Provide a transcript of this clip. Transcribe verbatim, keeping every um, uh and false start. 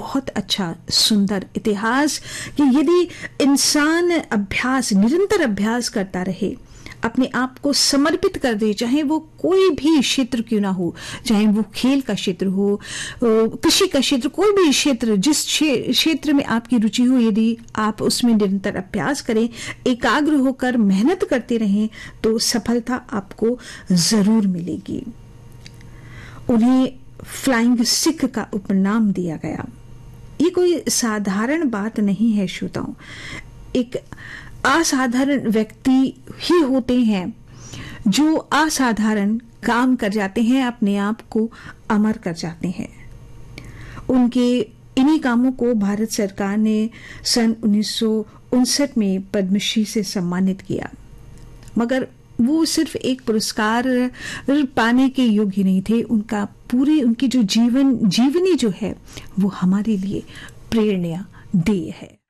बहुत अच्छा सुंदर इतिहास कि यदि इंसान अभ्यास, निरंतर अभ्यास करता रहे, अपने आप को समर्पित कर दे, चाहे वो कोई भी क्षेत्र क्यों ना हो, चाहे वो खेल का क्षेत्र हो, कृषि का क्षेत्र, कोई भी क्षेत्र, जिस क्षेत्र में आपकी रुचि हो, यदि आप उसमें निरंतर अभ्यास करें, एकाग्र होकर मेहनत करते रहें, तो सफलता आपको जरूर मिलेगी। उन्हें फ्लाइंग सिख का उपनाम दिया गया। ये कोई साधारण बात नहीं है श्रोताओं। एक असाधारण व्यक्ति ही होते हैं जो असाधारण काम कर जाते हैं, अपने आप को अमर कर जाते हैं। उनके इन्हीं कामों को भारत सरकार ने सन उन्नीस सौ उनसठ में पद्मश्री से सम्मानित किया, मगर वो सिर्फ एक पुरस्कार पाने के योग्य ही नहीं थे। उनका पूरी उनकी जो जीवन जीवनी जो है वो हमारे लिए प्रेरणा देय है।